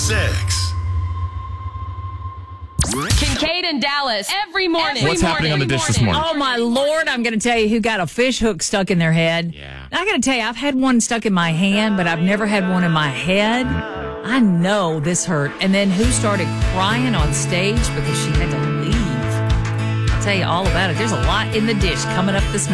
6. Kincaid and Dallas every morning. What's happening on the dish this morning? Oh, my Lord. I'm going to tell you who got a fish hook stuck in their head. Yeah. I got to tell you, I've had one stuck in my hand, but I've never had one in my head. I know this hurt. And then who started crying on stage because she had to leave? I'll tell you all about it. There's a lot in the dish coming up this morning.